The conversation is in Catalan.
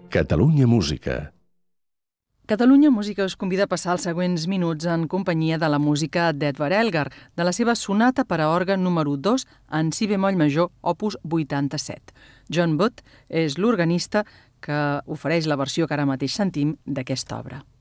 Catalunya Música. Catalunya Música us convida a passar els següents minuts en companyia de la música d'Edvard Elgar, de la seva sonata per a òrgan número 2 en si bemoll major, opus 87. John Butt és l'organista que ofereix la versió que ara mateix sentim d'aquesta obra.